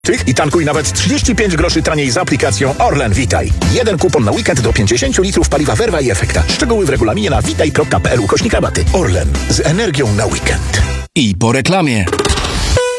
I tankuj nawet 35 groszy taniej z aplikacją Orlen Witaj. Jeden kupon na weekend do 50 litrów paliwa Verva i Efekta. Szczegóły w regulaminie na witaj.pl/rabaty. Orlen. Z energią na weekend. I po reklamie.